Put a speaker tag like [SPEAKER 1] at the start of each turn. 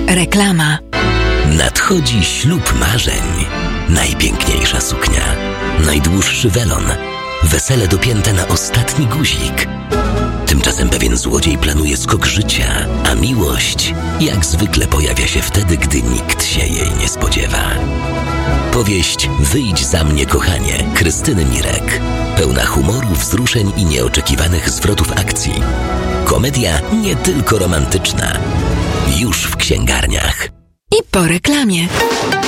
[SPEAKER 1] Reklama.
[SPEAKER 2] Nadchodzi ślub marzeń. Najpiękniejsza suknia, najdłuższy welon, wesele dopięte na ostatni guzik. Tymczasem pewien złodziej planuje skok życia, a miłość jak zwykle pojawia się wtedy, gdy nikt się jej nie spodziewa. Powieść Wyjdź za mnie, kochanie, Krystyny Mirek. Pełna humoru, wzruszeń i nieoczekiwanych zwrotów akcji. Komedia nie tylko romantyczna. Już w księgarniach.
[SPEAKER 1] I po reklamie.